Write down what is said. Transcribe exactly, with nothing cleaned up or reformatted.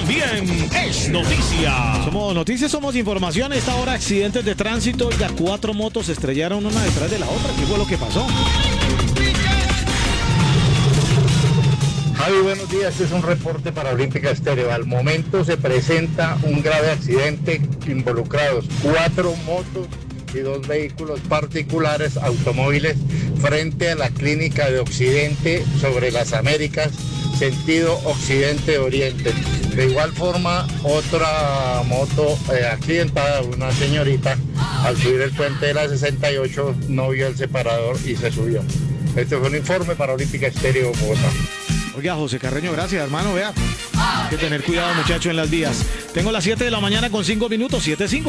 también es noticia. Somos noticias, somos información. A esta hora, accidentes de tránsito. Oiga, cuatro motos se estrellaron una detrás de la otra. ¿Qué fue lo que pasó? Javi, buenos días. Este es un reporte para Olímpica Estéreo. Al momento se presenta un grave accidente, involucrados cuatro motos y dos vehículos particulares, automóviles, frente a la clínica de Occidente sobre las Américas, sentido occidente-oriente. De igual forma, otra moto eh, accidentada, una señorita, al subir el puente de la sesenta y ocho no vio el separador y se subió. Este fue un informe para Olímpica Estéreo, Bogotá. Oiga, José Carreño, gracias, hermano. Vea, hay que tener cuidado, muchachos, en las vías. Tengo las siete de la mañana con cinco minutos, siete cinco.